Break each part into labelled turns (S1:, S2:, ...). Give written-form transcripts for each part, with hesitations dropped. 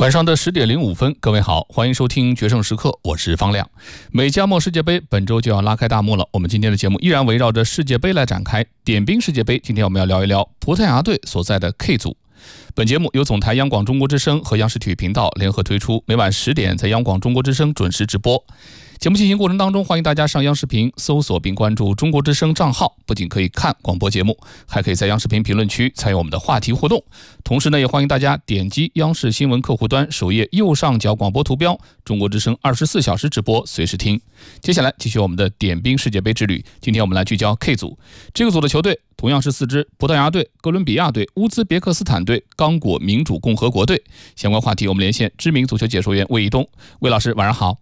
S1: 晚上的10:05，各位好，欢迎收听决胜时刻，我是方亮。美加墨世界杯本周就要拉开大幕了，我们今天的节目依然围绕着世界杯来展开。点兵世界杯，今天我们要聊一聊葡萄牙队所在的 K 组。本节目由总台央广中国之声和央视体育频道联合推出，每晚10点在央广中国之声准时直播。节目进行过程当中，欢迎大家上央视频搜索并关注中国之声账号，不仅可以看广播节目，还可以在央视频评论区参与我们的话题互动。同时呢，也欢迎大家点击央视新闻客户端首页右上角广播图标，中国之声24小时直播，随时听。接下来继续我们的点兵世界杯之旅，今天我们来聚焦 K 组。这个组的球队同样是4支：葡萄牙队、哥伦比亚队、乌兹别克斯坦队、刚果民主共和国队。相关话题我们连线知名足球解说员魏一东。魏老师晚上好。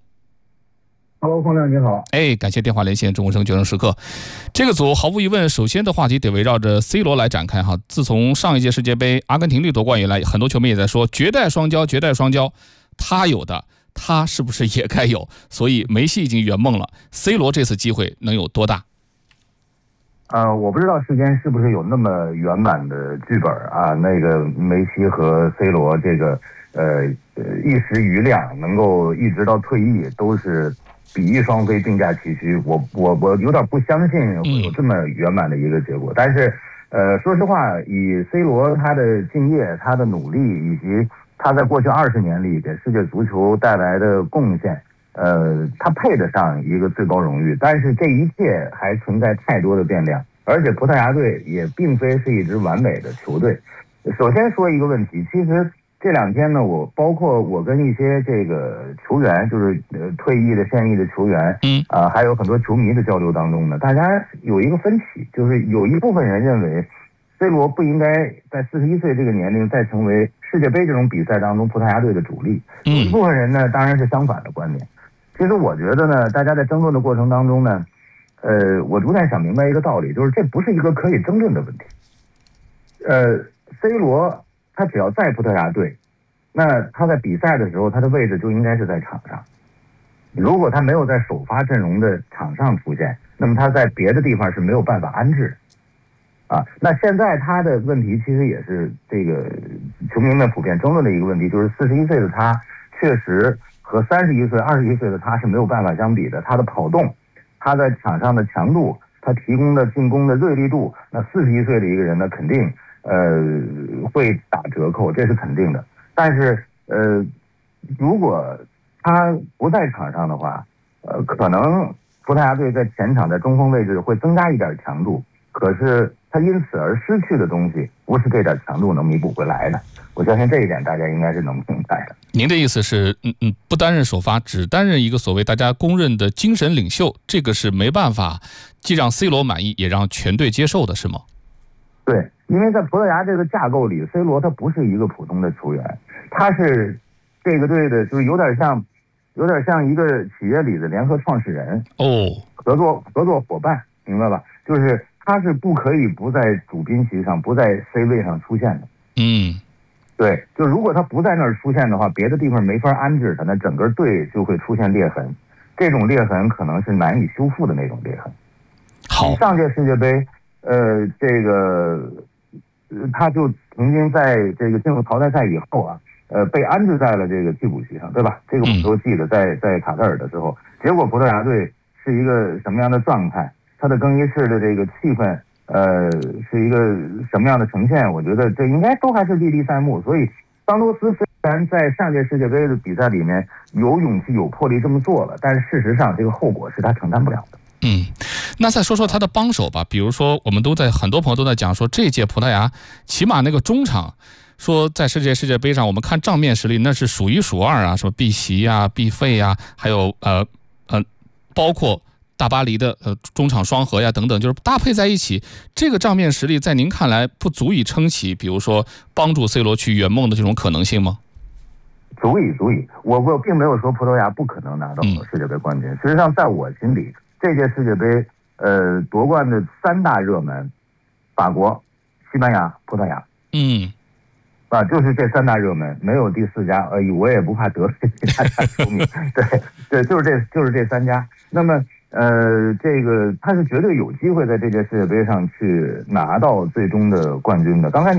S2: Hello， 方亮你好。
S1: 感谢电话连线中国之声决胜时刻。这个组毫无疑问，首先的话题得围绕着 C 罗来展开哈。自从上一届世界杯阿根廷队夺冠以来，很多球迷也在说绝代双骄，绝代双骄，他有的，他是不是也该有？所以梅西已经圆梦了 ，C 罗这次机会能有多大？
S2: 我不知道世间是不是有那么圆满的剧本啊？那个梅西和 C 罗这个一时余亮，能够一直到退役都是比翼双飞，并驾齐驱。我有点不相信会有这么圆满的一个结果。但是说实话，以 C 罗他的敬业、他的努力，以及他在过去20年里给世界足球带来的贡献，他配得上一个最高荣誉。但是这一切还存在太多的变量，而且葡萄牙队也并非是一支完美的球队。首先说一个问题，其实这2天呢，包括我跟一些这个球员，就是退役的、现役的球员，还有很多球迷的交流当中呢，大家有一个分歧，就是有一部分人认为 C 罗不应该在41岁这个年龄再成为世界杯这种比赛当中葡萄牙队的主力。有一部分人呢，当然是相反的观点。其实我觉得呢，大家在争论的过程当中呢，我逐渐想明白一个道理，就是这不是一个可以争论的问题。C 罗他只要在葡萄牙队，那他在比赛的时候，他的位置就应该是在场上。如果他没有在首发阵容的场上出现，那么他在别的地方是没有办法安置啊。那现在他的问题其实也是这个球迷们普遍争论的一个问题，就是41岁的他确实和31岁、21岁的他是没有办法相比的。他的跑动，他在场上的强度，他提供的进攻的锐利度，那41岁的一个人呢，肯定会打折扣，这是肯定的。但是如果他不在场上的话，可能葡萄牙队在前场在中锋位置会增加一点强度，可是他因此而失去的东西不是这点强度能弥补回来的。我相信这一点大家应该是能明白的。
S1: 您的意思是不担任首发，只担任一个所谓大家公认的精神领袖，这个是没办法既让 C 罗满意也让全队接受的，是吗？
S2: 对，因为在葡萄牙这个架构里， C 罗他不是一个普通的球员，他是这个队的，就是有点像一个企业里的联合创始人合作伙伴，明白吧？就是他是不可以不在主宾席上，不在 C 位上出现的。对，就如果他不在那儿出现的话，别的地方没法安置他，那整个队就会出现裂痕，这种裂痕可能是难以修复的那种裂痕。
S1: 好，
S2: 上届世界杯这个他就曾经在这个进入淘汰赛以后啊，被安置在了这个替补席上，对吧？这个我们都记得，在卡特尔的时候，结果葡萄牙队是一个什么样的状态？他的更衣室的这个气氛，是一个什么样的呈现？我觉得这应该都还是历历在目。所以桑托斯虽然在上届世界杯的比赛里面有勇气、有魄力这么做了，但是事实上这个后果是他承担不了的。
S1: 那再说说他的帮手吧，比如说很多朋友都在讲说，这届葡萄牙起码那个中场，说在世界杯上我们看账面实力那是数1数2啊，什么碧玺啊、毕费啊，还有包括大巴黎的中场双核呀等等，就是搭配在一起，这个账面实力在您看来不足以撑起比如说帮助 C 罗去圆梦的这种可能性吗？
S2: 足以，我并没有说葡萄牙不可能拿到世界杯冠军。实际上在我心里，这届世界杯夺冠的3大热门，法国、西班牙、葡萄牙，就是这3大热门，没有第4家。我也不怕得罪其他家球迷。对，就是这3家。那么这个他是绝对有机会在这届世界杯上去拿到最终的冠军的。刚才你